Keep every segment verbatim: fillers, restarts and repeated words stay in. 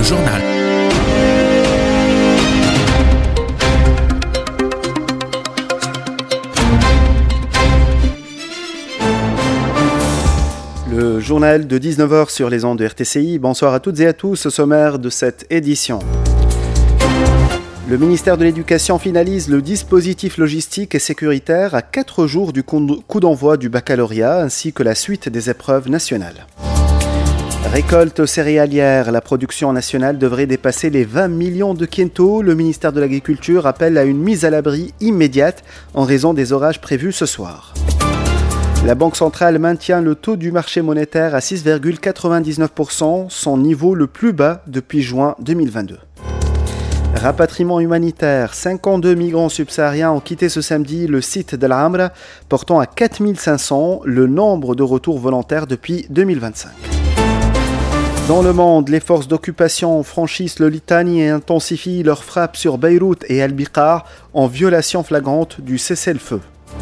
journal. Le journal de dix-neuf heures sur les ondes de R T C I. Bonsoir à toutes et à tous, au sommaire de cette édition. Le ministère de l'Éducation finalise le dispositif logistique et sécuritaire à quatre jours du coup d'envoi du baccalauréat ainsi que la suite des épreuves nationales. Récolte céréalière, la production nationale devrait dépasser les vingt millions de quintaux. Le ministère de l'Agriculture appelle à une mise à l'abri immédiate en raison des orages prévus ce soir. La Banque centrale maintient le taux du marché monétaire à six virgule quatre-vingt-dix-neuf pour cent, son niveau le plus bas depuis juin deux mille vingt-deux. Rapatriement humanitaire, cinquante-deux migrants subsahariens ont quitté ce samedi le site d'Al Amra, portant à quatre mille cinq cents le nombre de retours volontaires depuis deux mille vingt-cinq. Dans le monde, les forces d'occupation franchissent le Litani et intensifient leurs frappes sur Beyrouth et Al-Biqar en violation flagrante du cessez-le-feu.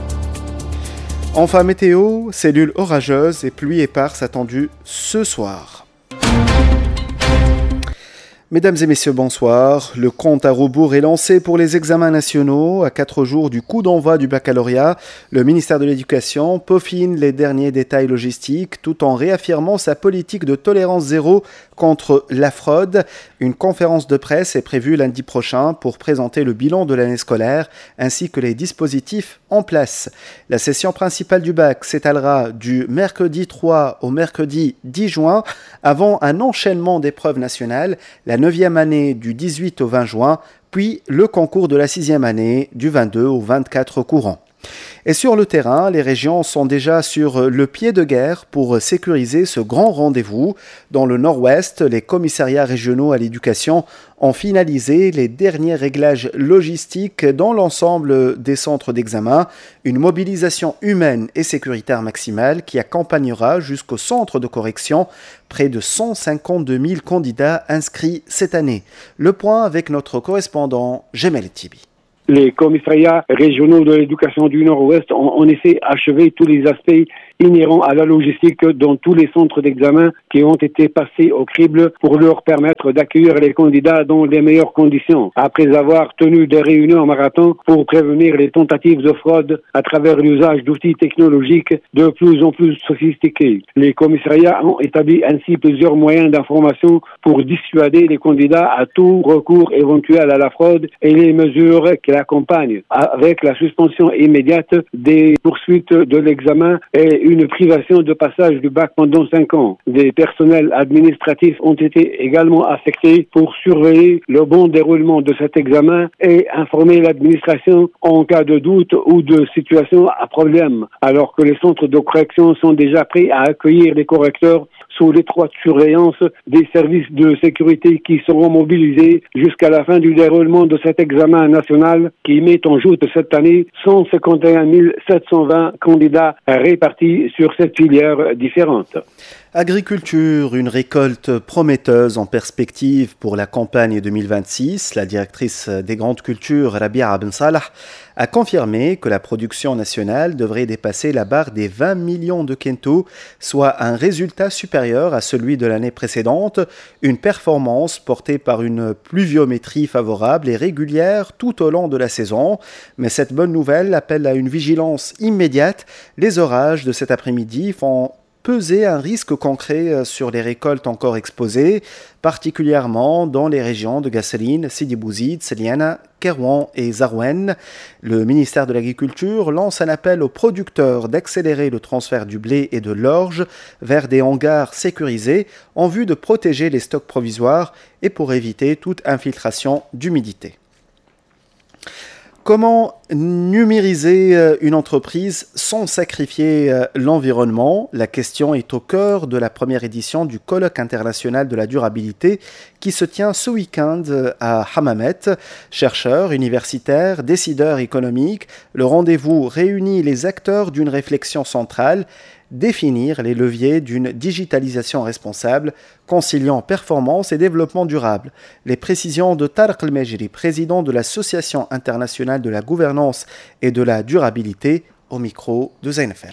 Enfin météo, cellules orageuses et pluie éparse attendues ce soir. Mesdames et messieurs, bonsoir. Le compte à rebours est lancé pour les examens nationaux. À quatre jours du coup d'envoi du baccalauréat, le ministère de l'Éducation peaufine les derniers détails logistiques tout en réaffirmant sa politique de tolérance zéro contre la fraude. Une conférence de presse est prévue lundi prochain pour présenter le bilan de l'année scolaire ainsi que les dispositifs en place. La session principale du bac s'étalera du mercredi trois au mercredi dix juin avant un enchaînement d'épreuves nationales, la neuvième année du dix-huit au vingt juin, puis le concours de la sixième année du vingt-deux au vingt-quatre courant. Et sur le terrain, les régions sont déjà sur le pied de guerre pour sécuriser ce grand rendez-vous. Dans le nord-ouest, les commissariats régionaux à l'éducation ont finalisé les derniers réglages logistiques dans l'ensemble des centres d'examen. Une mobilisation humaine et sécuritaire maximale qui accompagnera jusqu'au centre de correction près de cent cinquante-deux mille candidats inscrits cette année. Le point avec notre correspondant Jemel Tibi. Les commissariats régionaux de l'éducation du Nord-Ouest ont en effet achevé tous les aspects inhérents à la logistique dans tous les centres d'examen qui ont été passés au crible pour leur permettre d'accueillir les candidats dans les meilleures conditions. Après avoir tenu des réunions en marathon pour prévenir les tentatives de fraude à travers l'usage d'outils technologiques de plus en plus sophistiqués, les commissariats ont établi ainsi plusieurs moyens d'information pour dissuader les candidats à tout recours éventuel à la fraude et les mesures qui l'accompagnent, avec la suspension immédiate des poursuites de l'examen et une privation de passage du bac pendant cinq ans. Des personnels administratifs ont été également affectés pour surveiller le bon déroulement de cet examen et informer l'administration en cas de doute ou de situation à problème, alors que les centres de correction sont déjà prêts à accueillir les correcteurs sous l'étroite surveillance des services de sécurité qui seront mobilisés jusqu'à la fin du déroulement de cet examen national qui met en joute cette année cent cinquante et un mille sept cent vingt candidats répartis sur sept filières différentes. Agriculture, une récolte prometteuse en perspective pour la campagne deux mille vingt-six. La directrice des grandes cultures, Rabia Ben Salah, a confirmé que la production nationale devrait dépasser la barre des vingt millions de quintaux, soit un résultat supérieur à celui de l'année précédente, une performance portée par une pluviométrie favorable et régulière tout au long de la saison. Mais cette bonne nouvelle appelle à une vigilance immédiate. Les orages de cet après-midi font peser un risque concret sur les récoltes encore exposées, particulièrement dans les régions de Gasserine, Sidi Bouzid, Seliana, Kerouan et Zarouen. Le ministère de l'Agriculture lance un appel aux producteurs d'accélérer le transfert du blé et de l'orge vers des hangars sécurisés en vue de protéger les stocks provisoires et pour éviter toute infiltration d'humidité. Comment numériser une entreprise sans sacrifier l'environnement? La question est au cœur de la première édition du colloque international de la durabilité qui se tient ce week-end à Hammamet. Chercheurs, universitaires, décideurs économiques, le rendez-vous réunit les acteurs d'une réflexion centrale: définir les leviers d'une digitalisation responsable, conciliant performance et développement durable. Les précisions de Tarek El-Mejri, président de l'Association internationale de la gouvernance et de la durabilité, au micro de Zainfers.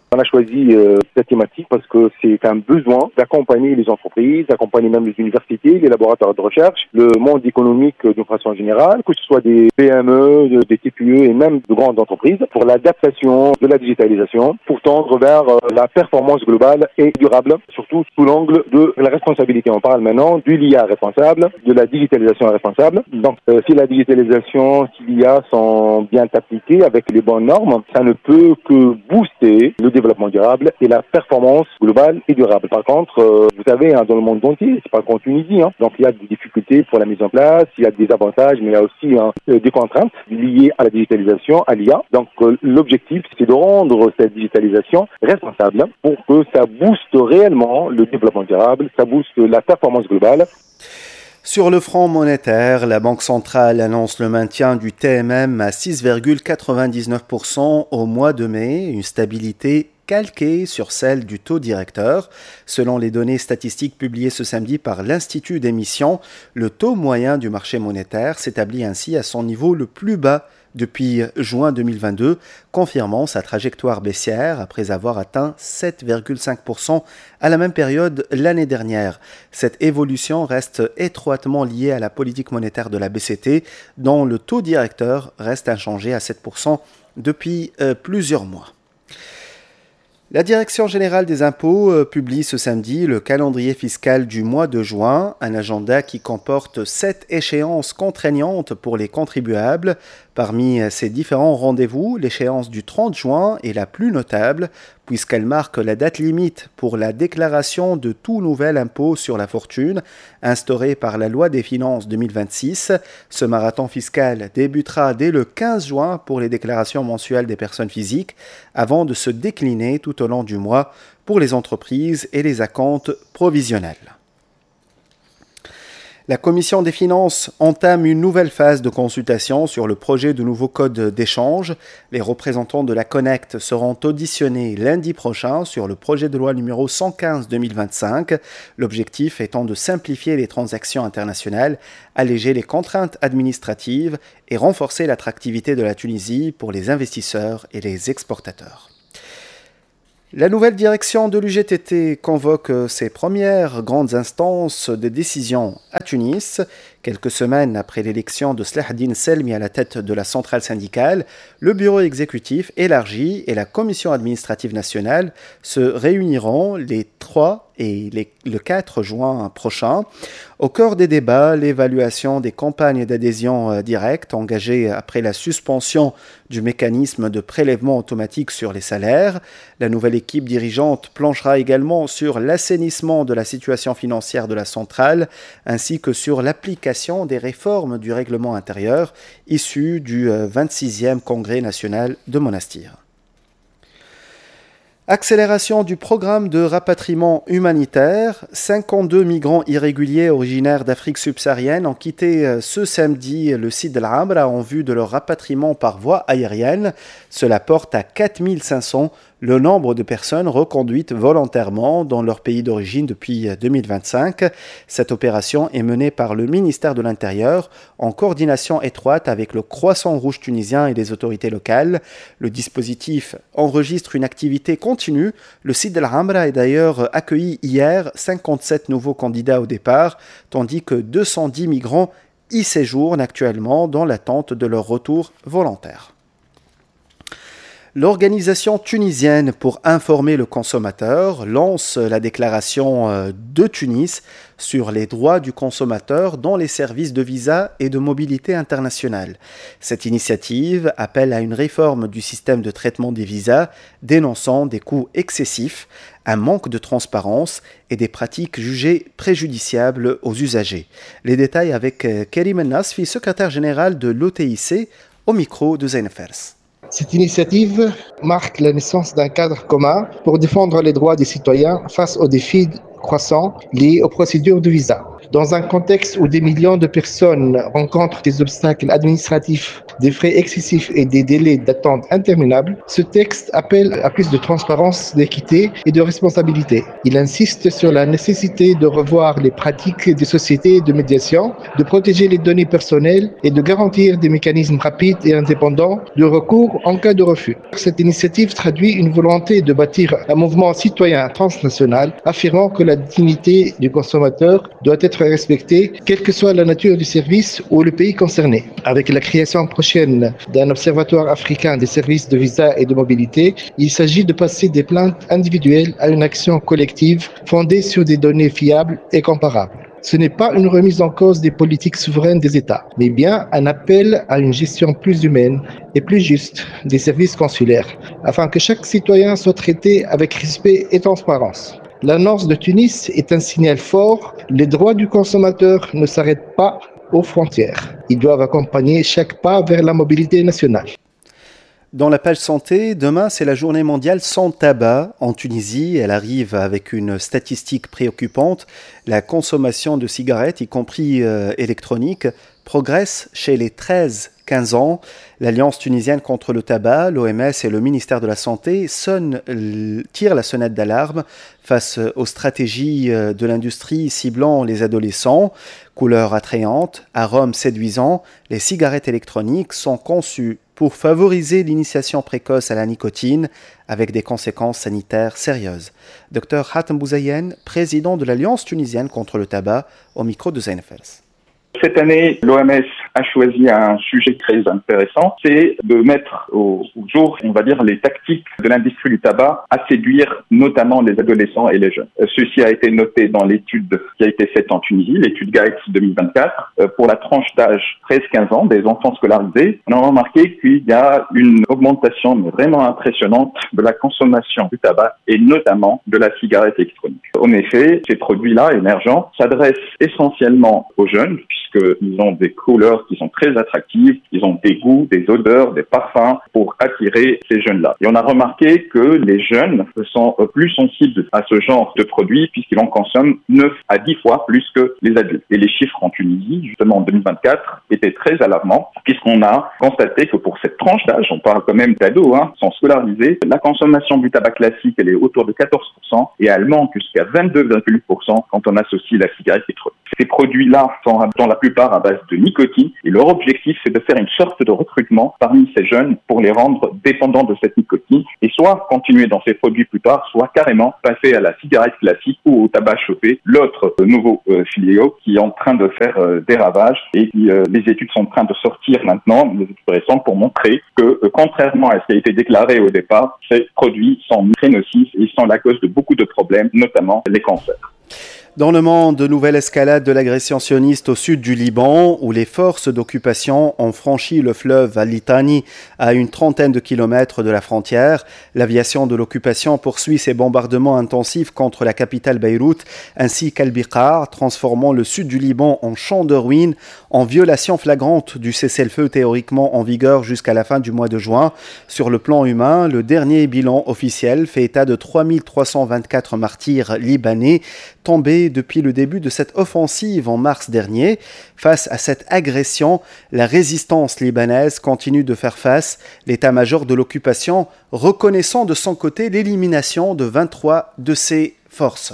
On a choisi euh, cette thématique parce que c'est un besoin d'accompagner les entreprises, d'accompagner même les universités, les laboratoires de recherche, le monde économique d'une façon générale, que ce soit des P M E, des T P E et même de grandes entreprises, pour l'adaptation de la digitalisation, pour tendre vers euh, la performance globale et durable, surtout sous l'angle de la responsabilité. On parle maintenant du L I A responsable, de la digitalisation responsable. Donc, euh, si la digitalisation, si l'I A sont bien appliquées avec les bonnes normes, ça ne peut que booster le développement durable et la performance globale et durable. Par contre, euh, vous savez, hein, dans le monde entier, c'est pas qu'en Tunisie, hein, donc il y a des difficultés pour la mise en place, il y a des avantages, mais il y a aussi hein, des contraintes liées à la digitalisation, à l'I A. Donc euh, l'objectif, c'est de rendre cette digitalisation responsable pour que ça booste réellement le développement durable, ça booste la performance globale. Sur le front monétaire, la Banque centrale annonce le maintien du T M M à six virgule quatre-vingt-dix-neuf pour cent au mois de mai, une stabilité calquée sur celle du taux directeur. Selon les données statistiques publiées ce samedi par l'Institut d'émission, le taux moyen du marché monétaire s'établit ainsi à son niveau le plus bas depuis juin deux mille vingt-deux, confirmant sa trajectoire baissière après avoir atteint sept virgule cinq pour cent à la même période l'année dernière. Cette évolution reste étroitement liée à la politique monétaire de la B C T, dont le taux directeur reste inchangé à sept pour cent depuis euh, plusieurs mois. La Direction générale des impôts euh, publie ce samedi le calendrier fiscal du mois de juin, un agenda qui comporte sept échéances contraignantes pour les contribuables. Parmi ces différents rendez-vous, l'échéance du trente juin est la plus notable, puisqu'elle marque la date limite pour la déclaration de tout nouvel impôt sur la fortune, instauré par la loi des finances deux mille vingt-six. Ce marathon fiscal débutera dès le quinze juin pour les déclarations mensuelles des personnes physiques, avant de se décliner tout au long du mois pour les entreprises et les acomptes provisionnels. La Commission des finances entame une nouvelle phase de consultation sur le projet de nouveau code d'échange. Les représentants de la Connect seront auditionnés lundi prochain sur le projet de loi numéro cent quinze deux mille vingt-cinq, l'objectif étant de simplifier les transactions internationales, alléger les contraintes administratives et renforcer l'attractivité de la Tunisie pour les investisseurs et les exportateurs. La nouvelle direction de l'U G T T convoque ses premières grandes instances de décision à Tunis. Quelques semaines après l'élection de Slahdine Selmi à la tête de la centrale syndicale, le bureau exécutif élargi et la commission administrative nationale se réuniront les trois et les, le quatre juin prochain. Au cœur des débats, l'évaluation des campagnes d'adhésion directe engagées après la suspension du mécanisme de prélèvement automatique sur les salaires. La nouvelle équipe dirigeante planchera également sur l'assainissement de la situation financière de la centrale, ainsi que sur l'application des réformes du règlement intérieur issues du vingt-sixième Congrès national de Monastir. Accélération du programme de rapatriement humanitaire. cinquante-deux migrants irréguliers originaires d'Afrique subsaharienne ont quitté ce samedi le site de l'Amra en vue de leur rapatriement par voie aérienne. Cela porte à quatre mille cinq cents le nombre de personnes reconduites volontairement dans leur pays d'origine depuis deux mille vingt-cinq. Cette opération est menée par le ministère de l'Intérieur en coordination étroite avec le Croissant Rouge tunisien et les autorités locales. Le dispositif enregistre une activité continue. Le site de l'Amra a d'ailleurs accueilli hier cinquante-sept nouveaux candidats au départ, tandis que deux cent dix migrants y séjournent actuellement dans l'attente de leur retour volontaire. L'organisation tunisienne pour informer le consommateur lance la déclaration de Tunis sur les droits du consommateur dans les services de visa et de mobilité internationale. Cette initiative appelle à une réforme du système de traitement des visas, dénonçant des coûts excessifs, un manque de transparence et des pratiques jugées préjudiciables aux usagers. Les détails avec Karim Nasfi, secrétaire général de l'O T I C, au micro de Zain Fers. Cette initiative marque la naissance d'un cadre commun pour défendre les droits des citoyens face aux défis croissants liés aux procédures de visa. Dans un contexte où des millions de personnes rencontrent des obstacles administratifs, des frais excessifs et des délais d'attente interminables, ce texte appelle à plus de transparence, d'équité et de responsabilité. Il insiste sur la nécessité de revoir les pratiques des sociétés de médiation, de protéger les données personnelles et de garantir des mécanismes rapides et indépendants de recours en cas de refus. Cette initiative traduit une volonté de bâtir un mouvement citoyen transnational affirmant que la dignité du consommateur doit être respectée, quelle que soit la nature du service ou le pays concerné. Avec la création prochaine d'un observatoire africain des services de visa et de mobilité, il s'agit de passer des plaintes individuelles à une action collective fondée sur des données fiables et comparables. Ce n'est pas une remise en cause des politiques souveraines des États, mais bien un appel à une gestion plus humaine et plus juste des services consulaires, afin que chaque citoyen soit traité avec respect et transparence. L'annonce de Tunis est un signal fort. Les droits du consommateur ne s'arrêtent pas aux frontières. Ils doivent accompagner chaque pas vers la mobilité nationale. Dans la page santé, demain c'est la journée mondiale sans tabac. En Tunisie, elle arrive avec une statistique préoccupante. La consommation de cigarettes, y compris euh, électroniques, progresse chez les treize quinze ans. L'Alliance tunisienne contre le tabac, l'O M S et le ministère de la Santé sonnent, tirent la sonnette d'alarme face aux stratégies de l'industrie ciblant les adolescents. Couleurs attrayantes, arômes séduisants, les cigarettes électroniques sont conçues pour favoriser l'initiation précoce à la nicotine avec des conséquences sanitaires sérieuses. Docteur Hatem Bouzayen, président de l'Alliance tunisienne contre le tabac, au micro de Zain Fels. Cette année, l'O M S a choisi un sujet très intéressant, c'est de mettre au jour, on va dire, les tactiques de l'industrie du tabac à séduire notamment les adolescents et les jeunes. Ceci a été noté dans l'étude qui a été faite en Tunisie, l'étude Gates deux mille vingt-quatre. Pour la tranche d'âge treize quinze ans des enfants scolarisés, on a remarqué qu'il y a une augmentation vraiment impressionnante de la consommation du tabac et notamment de la cigarette électronique. En effet, ces produits-là émergents s'adressent essentiellement aux jeunes, puisqu'ils ont des couleurs qui sont très attractives, ils ont des goûts, des odeurs, des parfums pour attirer ces jeunes-là. Et on a remarqué que les jeunes sont plus sensibles à ce genre de produits puisqu'ils en consomment neuf à dix fois plus que les adultes. Et les chiffres en Tunisie, justement en deux mille vingt-quatre, étaient très alarmants puisqu'on a constaté que pour cette tranche d'âge, on parle quand même d'ados, hein, sont scolarisés, la consommation du tabac classique, elle est autour de quatorze pour cent et elle monte jusqu'à vingt-deux virgule huit pour cent quand on associe la cigarette électronique. Ces produits-là sont dans la plupart à base de nicotine et leur objectif c'est de faire une sorte de recrutement parmi ces jeunes pour les rendre dépendants de cette nicotine et soit continuer dans ces produits plus tard, soit carrément passer à la cigarette classique ou au tabac chauffé, l'autre euh, nouveau euh, fléau qui est en train de faire euh, des ravages et qui, euh, les études sont en train de sortir maintenant, les études récentes, pour montrer que euh, contrairement à ce qui a été déclaré au départ, ces produits sont très nocifs et sont la cause de beaucoup de problèmes, notamment les cancers. Dans le monde, de nouvelle escalade de l'agression sioniste au sud du Liban, où les forces d'occupation ont franchi le fleuve Al-Litani à une trentaine de kilomètres de la frontière. L'aviation de l'occupation poursuit ses bombardements intensifs contre la capitale Beyrouth ainsi qu'Al-Biqar, transformant le sud du Liban en champ de ruines, en violation flagrante du cessez-le-feu théoriquement en vigueur jusqu'à la fin du mois de juin. Sur le plan humain, le dernier bilan officiel fait état de trois mille trois cent vingt-quatre martyrs libanais tombés depuis le début de cette offensive en mars dernier. Face à cette agression, la résistance libanaise continue de faire face, l'état-major de l'occupation reconnaissant de son côté l'élimination de vingt-trois de ses forces.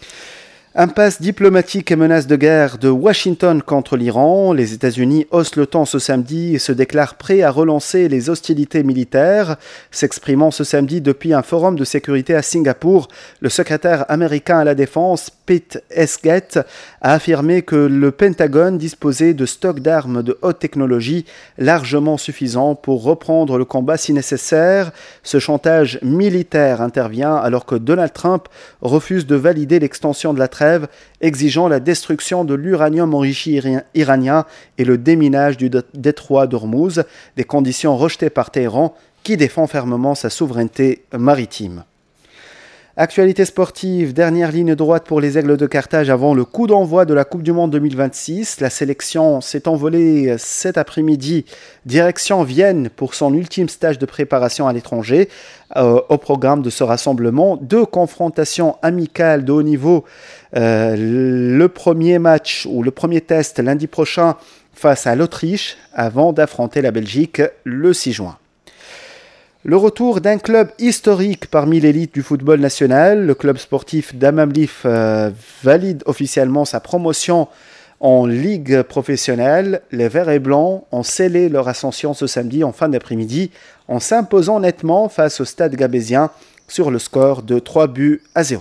Impasse diplomatique et menace de guerre de Washington contre l'Iran. Les États-Unis haussent le ton ce samedi et se déclarent prêts à relancer les hostilités militaires. S'exprimant ce samedi depuis un forum de sécurité à Singapour, le secrétaire américain à la Défense, Pete Hegseth, a affirmé que le Pentagone disposait de stocks d'armes de haute technologie largement suffisants pour reprendre le combat si nécessaire. Ce chantage militaire intervient alors que Donald Trump refuse de valider l'extension de la trêve, exigeant la destruction de l'uranium enrichi iranien et le déminage du détroit d'Ormuz, des conditions rejetées par Téhéran qui défend fermement sa souveraineté maritime. Actualité sportive, dernière ligne droite pour les Aigles de Carthage avant le coup d'envoi de la Coupe du Monde deux mille vingt-six. La sélection s'est envolée cet après-midi direction Vienne pour son ultime stage de préparation à l'étranger. Euh, au programme de ce rassemblement, deux confrontations amicales de haut niveau. Euh, le premier match ou le premier test lundi prochain face à l'Autriche avant d'affronter la Belgique le six juin. Le retour d'un club historique parmi l'élite du football national, le club sportif d'Amamlif euh, valide officiellement sa promotion en Ligue professionnelle. Les Verts et Blancs ont scellé leur ascension ce samedi en fin d'après-midi en s'imposant nettement face au Stade Gabésien sur le score de trois buts à zéro.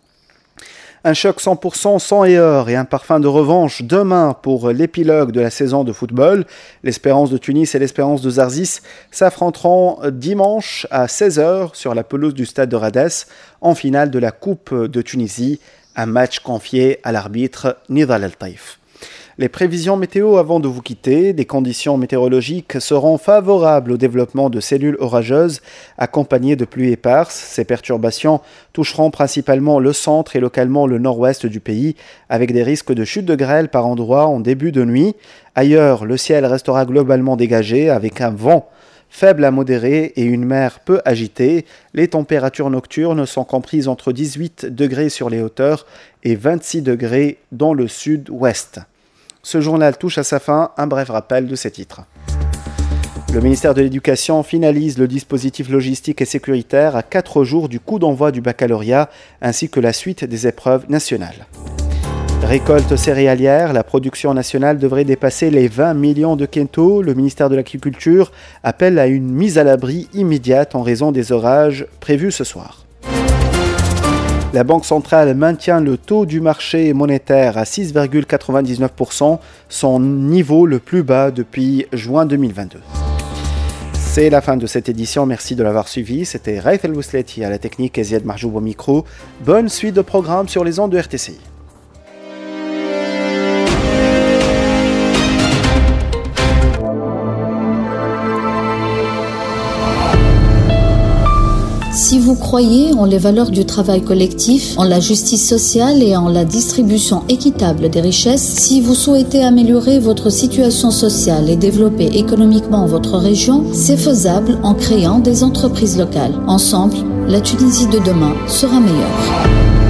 Un choc cent pour cent sang et or et un parfum de revanche demain pour l'épilogue de la saison de football. L'Espérance de Tunis et l'Espérance de Zarzis s'affronteront dimanche à seize heures sur la pelouse du stade de Radès en finale de la Coupe de Tunisie, un match confié à l'arbitre Nidal El Taïf. Les prévisions météo avant de vous quitter, des conditions météorologiques seront favorables au développement de cellules orageuses accompagnées de pluies éparses. Ces perturbations toucheront principalement le centre et localement le nord-ouest du pays avec des risques de chute de grêle par endroits en début de nuit. Ailleurs, le ciel restera globalement dégagé avec un vent faible à modéré et une mer peu agitée. Les températures nocturnes sont comprises entre dix-huit degrés sur les hauteurs et vingt-six degrés dans le sud-ouest. Ce journal touche à sa fin, un bref rappel de ces titres. Le ministère de l'Éducation finalise le dispositif logistique et sécuritaire à quatre jours du coup d'envoi du baccalauréat ainsi que la suite des épreuves nationales. Récolte céréalière, la production nationale devrait dépasser les vingt millions de quintaux. Le ministère de l'Agriculture appelle à une mise à l'abri immédiate en raison des orages prévus ce soir. La Banque centrale maintient le taux du marché monétaire à six virgule quatre-vingt-dix-neuf pour cent, son niveau le plus bas depuis juin deux mille vingt-deux. C'est la fin de cette édition, merci de l'avoir suivi. C'était Raif El Bousleti à la technique et Ziad Marjoub au micro. Bonne suite de programmes sur les ondes de R T C I. Si vous croyez en les valeurs du travail collectif, en la justice sociale et en la distribution équitable des richesses, si vous souhaitez améliorer votre situation sociale et développer économiquement votre région, c'est faisable en créant des entreprises locales. Ensemble, la Tunisie de demain sera meilleure.